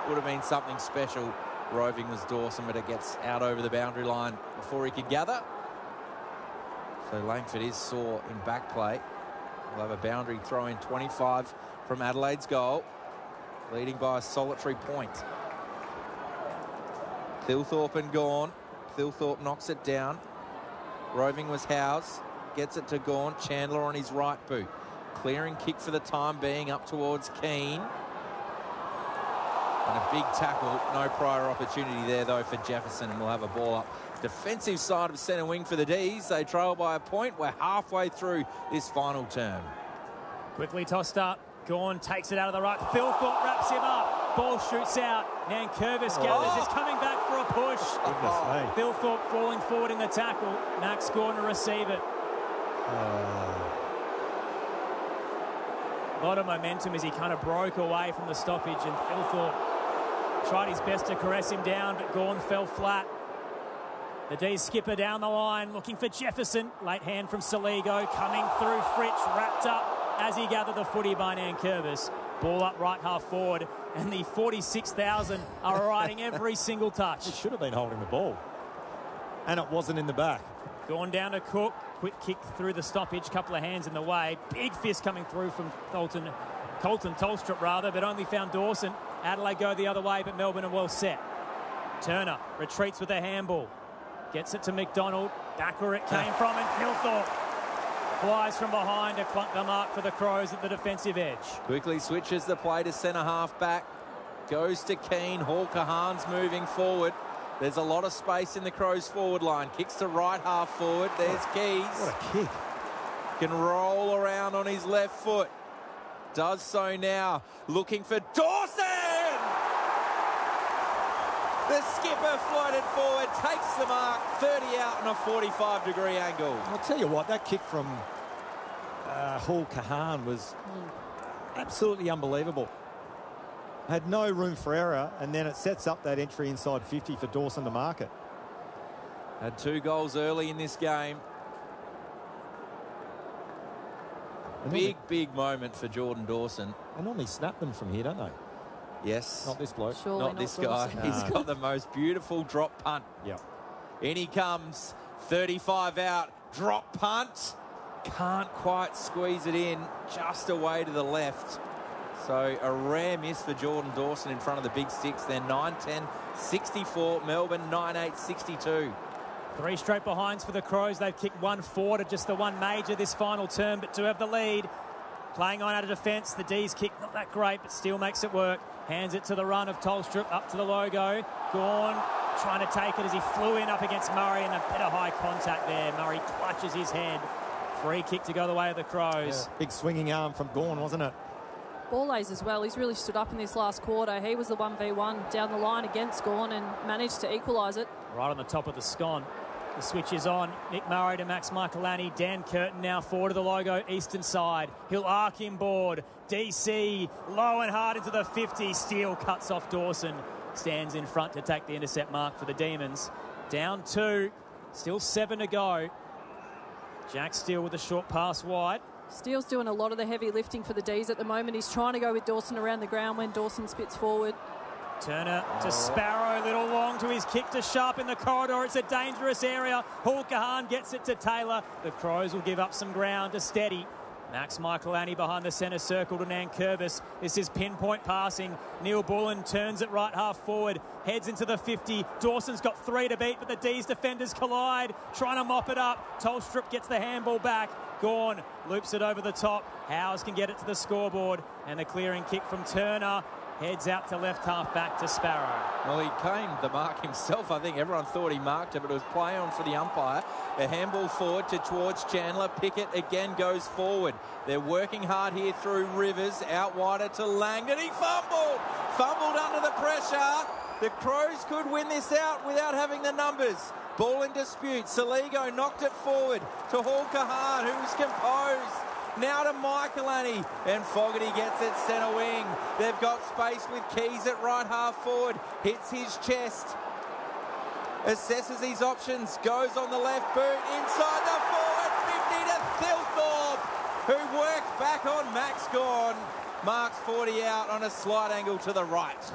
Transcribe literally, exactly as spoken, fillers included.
would have been something special. Roving was Dawson, but it gets out over the boundary line before he could gather. So Langford is sore in back play. We'll have a boundary throw in twenty-five from Adelaide's goal, leading by a solitary point. Thilthorpe and Gawn. Thilthorpe knocks it down. Roving was Howes. Gets it to Gawn. Chandler on his right boot. Clearing kick for the time being up towards Keane. And a big tackle. No prior opportunity there, though, for Jefferson. And we'll have a ball up. Defensive side of centre wing for the D's. They trail by a point. We're halfway through this final term. Quickly tossed up. Gawn takes it out of the right. Thilthorpe wraps him up. Ball shoots out. Nankervis gathers. Oh. Is coming back for a push. Oh. Thilthorpe falling forward in the tackle. Max Gawn to receive it. Oh. A lot of momentum as he kind of broke away from the stoppage, and Thilthorpe tried his best to caress him down, but Gawn fell flat. The D's skipper down the line looking for Jefferson. Late hand from Saligo coming through. Fritsch wrapped up as he gathered the footy by Nankervis. Ball up right half forward, and the forty-six thousand are riding every single touch. He should have been holding the ball, and it wasn't in the back. Gone down to Cook. Quick kick through the stoppage. Couple of hands in the way. Big fist coming through from Colton, Colton Tolstrup rather, but only found Dawson. Adelaide go the other way, but Melbourne are well set. Turner retreats with a handball. Gets it to McDonald. Back where it came from, and Thilthorpe flies from behind to clunk the mark for the Crows at the defensive edge. Quickly switches the play to centre half back. Goes to Keane. Hall Kahan's moving forward. There's a lot of space in the Crows forward line. Kicks to right half forward. There's Keys. What a kick. Can roll around on his left foot. Does so now. Looking for Dawson! The skipper floated forward. Takes the mark. thirty out on a forty-five degree angle. I'll tell you what, that kick from uh, Hall Kahan was absolutely unbelievable. Had no room for error, and then it sets up that entry inside fifty for Dawson to mark it. Had two goals early in this game. They Big, normally, big moment for Jordan Dawson. they normally snap them from here, don't they? Yes. Not this bloke. Surely Not not this Dawson. guy. He's No. got the most beautiful drop punt. Yeah. In he comes. thirty-five out. Drop punt. Can't quite squeeze it in. Just away to the left. So a rare miss for Jordan Dawson in front of the big sticks. Then nine ten sixty-four. Melbourne nine eight sixty-two. Three straight behinds for the Crows. They've kicked one forward at just the one major this final term, but to have the lead. Playing on out of defence. The D's kick not that great, but still makes it work. Hands it to the run of Tolstrup, up to the logo. Gawn trying to take it as he flew in up against Murray, and a bit of high contact there. Murray clutches his head. Free kick to go the way of the Crows. Yeah. Big swinging arm from Gawn, wasn't it? Borlase as well. He's really stood up in this last quarter. He was the one v one down the line against Gawn and managed to equalise it. Right on the top of the scone. The switch is on. Nick Murray to Max Michaelani. Dan Curtin now forward to the logo, eastern side. He'll arc inboard. D C low and hard into the fifty. Steele cuts off Dawson. Stands in front to take the intercept mark for the Demons. Down two. Still seven to go. Jack Steele with a short pass wide. Steele's doing a lot of the heavy lifting for the D's at the moment. He's trying to go with Dawson around the ground when Dawson spits forward. Turner to Sparrow, little long to his kick to Sharp in the corridor. It's a dangerous area. Hall Kahan gets it to Taylor. The Crows will give up some ground to Steady. Max Michaelani behind the centre circle to Nankervis. This is pinpoint passing. Neil Bullen turns it right half forward, heads into the fifty. Dawson's got three to beat, but the D's defenders collide, trying to mop it up. Tolstrup gets the handball back. Gawn loops it over the top. Howes can get it to the scoreboard, and the clearing kick from Turner heads out to left half back to Sparrow. Well, he came the mark himself. I think everyone thought he marked it, but it was play on for the umpire. A handball forward to towards Chandler. Pickett again goes forward. They're working hard here through Rivers. Out wider to Langdon. He fumbled. Fumbled under the pressure. The Crows could win this out without having the numbers. Ball in dispute. Saligo knocked it forward to Hall Kahan, who was composed. Now to Michaelani, and Fogarty gets it centre wing. They've got space with Keys at right half forward. Hits his chest. Assesses his options. Goes on the left boot. Inside the forward. fifty to Thilthorpe, who worked back on Max Gawn. Marks forty out on a slight angle to the right.